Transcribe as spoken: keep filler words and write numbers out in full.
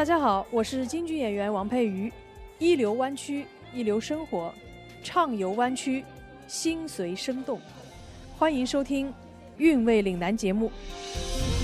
大家好，我是京剧演员王佩瑜。一流湾区，一流生活，畅游湾区，心随生动。欢迎收听《韵味岭南》节目。